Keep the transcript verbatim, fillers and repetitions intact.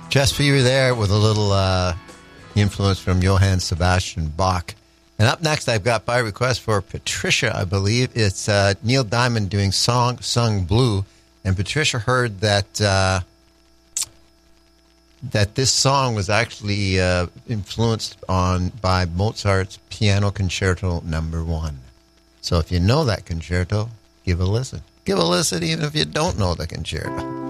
Just for you there with a little uh, influence from Johann Sebastian Bach. And up next, I've got by request for Patricia, I believe. It's uh, Neil Diamond doing Song Sung Blue. And Patricia heard that uh, that this song was actually uh, influenced on by Mozart's Piano Concerto Number One. So if you know that concerto, give a listen. Give a listen even if you don't know the concerto.